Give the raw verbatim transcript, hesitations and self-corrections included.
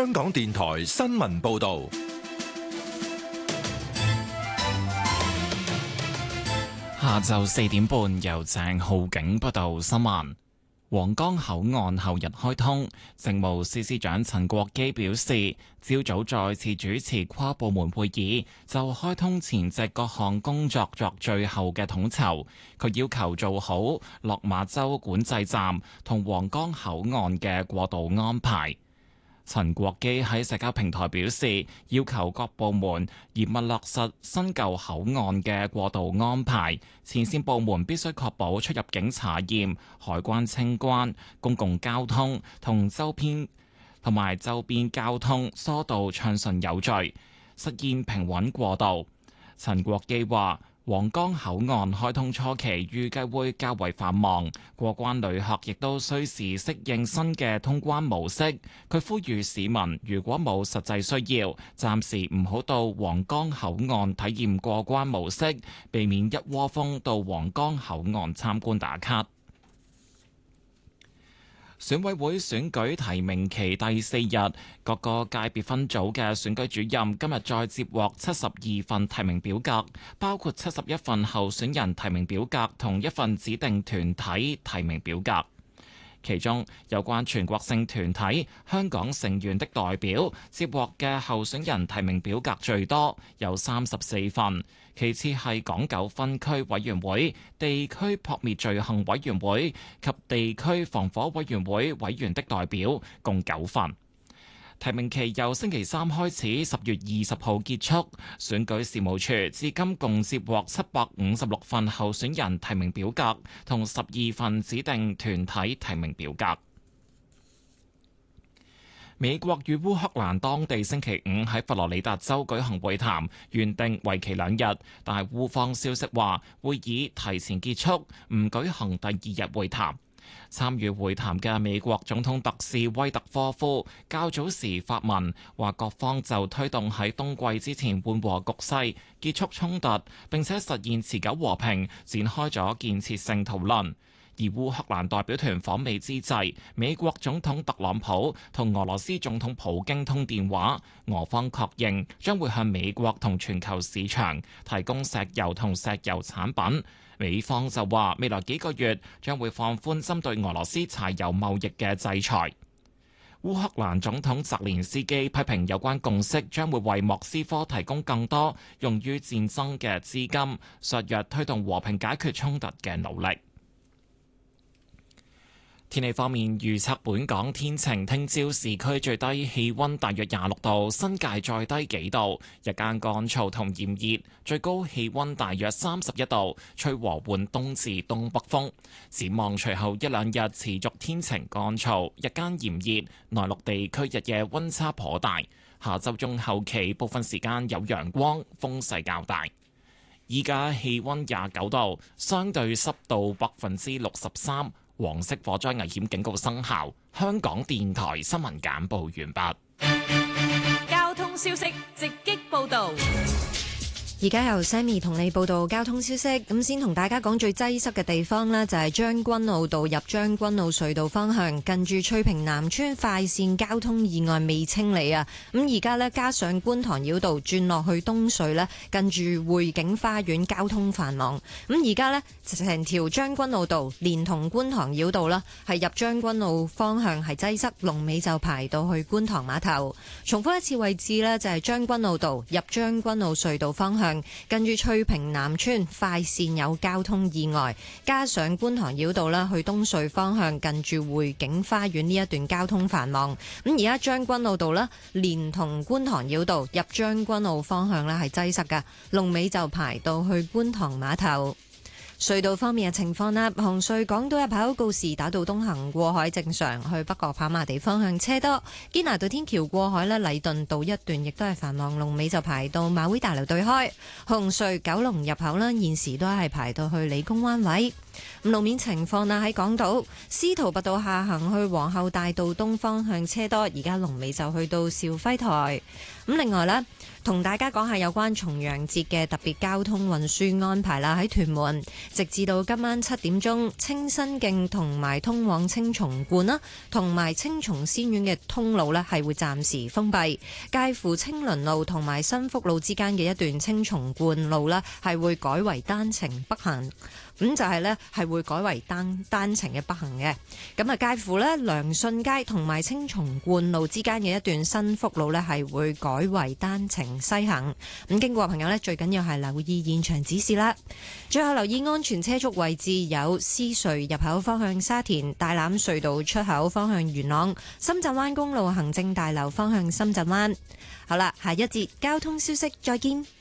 香港電台新聞報道。 下晝四點半，由鄭浩景報道新聞。皇崗口岸後日開通，政務司司長陳國基表示，朝早再次主持跨部門會議，就開通前夕各項工作作最後嘅統籌。佢要求做好落馬洲管制站同皇崗口岸嘅過渡安排。陳國基喺社交平台表示，要求各部門嚴密落實新舊口岸嘅過渡安排，前線部門必須確保出入境查驗、海關清關、公共交通同周邊同埋周邊交通疏導暢順有序，實現平穩過渡。陳國基話，皇崗口岸開通初期預計會較為繁忙，過關旅客亦都需時適應新嘅通關模式。佢呼籲市民如果冇實際需要，暫時唔好到皇崗口岸體驗過關模式，避免一窩蜂到皇崗口岸參觀打卡。選委會選舉提名期第四日，各個界別分組嘅選舉主任今日再接獲七十二份提名表格，包括七十一份候選人提名表格同一份指定團體提名表格。其中有關全國性團體香港成員的代表接獲嘅候選人提名表格最多，有三十四份。其次係港九分區委員會、地區撲滅罪行委員會及地區防火委員會委員的代表，共九份。提名期由星期三開始，十月二十號結束。選舉事務處至今共接獲七百五十六份候選人提名表格，同十二份指定團體提名表格。美國與烏克蘭當地星期五喺佛羅里達州舉行會談，原定為期兩日，但係烏方消息話會議提前結束，唔舉行第二日會談。參與會談嘅美國總統特使威特科夫較早時發文話，各方就推動喺冬季之前緩和局勢、結束衝突，並且實現持久和平，展開咗建設性討論。而烏克蘭代表團訪美之際，美國總統特朗普同俄羅斯總統普京通電話，俄方確認將會向美國同全球市場提供石油同石油產品。美方就話未來幾個月將會放寬針對俄羅斯柴油貿易嘅制裁。烏克蘭總統澤連斯基批評有關共識將會為莫斯科提供更多用於戰爭嘅資金，削弱推動和平解決衝突嘅努力。天氣方面預測，本港天晴，聽朝市區最低氣溫大約廿六度，新界再低幾度，日間乾燥同炎熱，最高氣溫大約三十一度，吹和緩東至東北風。展望隨後一兩日持續天晴乾燥，日間炎熱，內陸地區日夜溫差頗大。下周中後期部分時間有陽光，風勢較大。依家氣溫廿九度，相對濕度百分之六十三。黃色火災危險警告生效。香港電台新聞簡報完畢。 交通消息直擊報道。 而家由 Sammy 同你報道交通消息。咁先同大家講最擠塞嘅地方呢，就係將軍澳道入將軍澳隧道方向，近住翠屏南村快線交通意外未清理啊。咁而家呢，加上觀塘繞道轉落去東隧呢，近住匯景花園交通繁忙。咁而家呢，成條將軍澳道連同觀塘繞道啦，係入將軍澳方向係擠塞，龍尾就排到去觀塘碼頭。重複一次位置呢，就係將軍澳道入將軍澳隧道方向，近住翠屏南村快線有交通意外，加上觀塘繞道啦，去東隧方向近住匯景花園呢一段交通繁忙。咁而家將軍澳道啦，連同觀塘繞道入將軍澳方向呢係擠塞㗎，龍尾就排到去觀塘碼頭。隧道方面嘅情況啦，紅隧港島入口告士打道東行過海正常，去北角跑馬地方向車多。堅拿道天橋過海呢，禮頓道一段亦都係繁忙，龍尾就排到馬會大樓對開。紅隧九龍入口啦，現時都係排到去理工灣位。 咁路面情況啦，喺港島司徒拔道下行去皇后大道東方向車多，而家龍尾就去到兆輝台。咁另外呢，同大家講下有關重陽節嘅特別交通運輸安排啦。喺屯門，直至到今晚七點鐘，清新徑同埋通往青松觀啦，同埋青松仙苑嘅通路呢係會暫時封閉。介乎青倫路同埋新福路之間嘅一段青松觀路呢係會改為單程北行。咁就係呢，係會改為單單程嘅北行嘅。咁啊，介乎呢良順街同埋青松觀路之間嘅一段新福路呢係會改為單程西行。咁經過嘅朋友呢，最緊要係留意現場指示啦。最後留意安全車速位置有獅隧入口方向沙田、大欖隧道出口方向元朗、深圳灣公路行政大樓方向深圳灣。好啦，下一節交通消息再見。